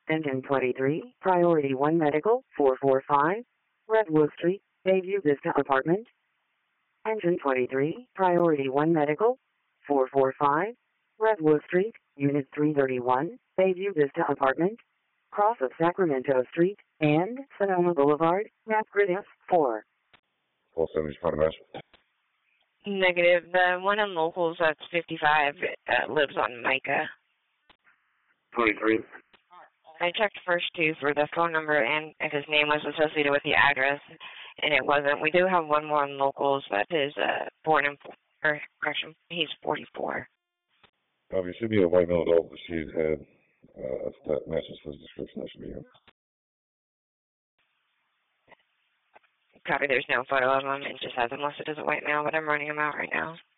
Engine 23, Priority 1 Medical, 445, Redwood Street, Bayview Vista Apartment. Engine 23, Priority 1 Medical, 445, Redwood Street, Unit 331, Bayview Vista Apartment, cross of Sacramento Street, and Sonoma Boulevard, map grid F4. 470 Chicago. Negative. The one in locals that's 55 lives on Micah. 23. I checked first two for the phone number and if his name was associated with the address, and it wasn't. We do have one more on locals that is he's 44. It should be a white male adult, but she's had that matches his description. That should be him. Copy. There's no photo of him. It just has him listed as a white male, but I'm running him out right now.